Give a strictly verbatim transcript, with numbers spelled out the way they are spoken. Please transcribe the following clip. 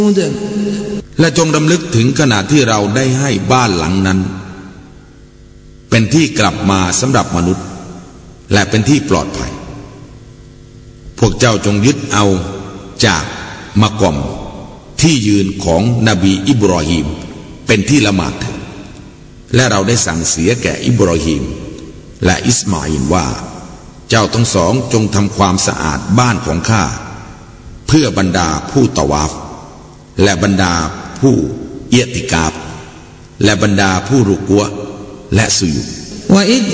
และจงรำลึกถึงขณะที่เราได้ให้บ้านหลังนั้นเป็นที่กลับมาสำหรับมนุษย์และเป็นที่ปลอดภัยพวกเจ้าจงยึดเอาจากมะกอมที่ยืนของนบีอิบรอฮีมเป็นที่ละหมาดเถิดและเราได้สั่งเสียแก่อิบรอฮีมและอิสมาอิลว่าเจ้าทั้งสองจงทำความสะอาดบ้านของข้าเพื่อบรรดาผู้ตะวาฟและบรรดาผู้เอียติกาบและบรรดาผู้รุกัวและสุยุด